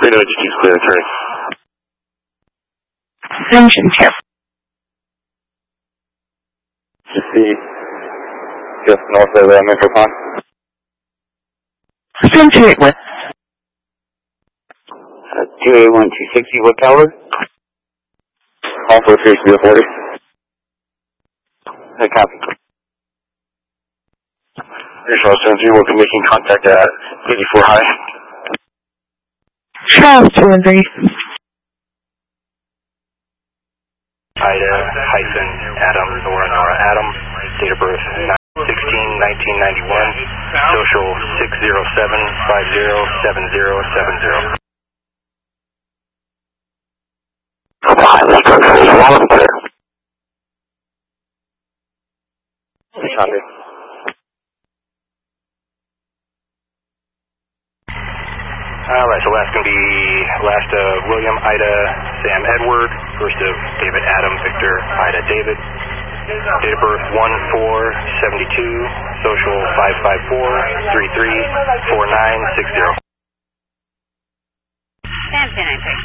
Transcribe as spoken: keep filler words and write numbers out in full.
Reno H Q's clear, turn. Attention here. You see, just north of uh, Metro Pond. Center with. Uh, two eight one two sixty, what caliber? Also three zero forty. Hey, copy. Charles seven three, we're making contact at eighty-four high. Charles two and three. Ida, hyphen, Adam, Nora, Nora, Adam, date of birth sixteen nineteen ninety-one, social six zero seven five zero seven zero seven zero. Pilot structure is one of clear. Copy. Alright, so last going to be last of William, Ida, Sam, Edward, first of David, Adam, Victor, Ida, David. Date of birth one four seventy-two, social five five four three three four nine six zero. Sam ten nine three.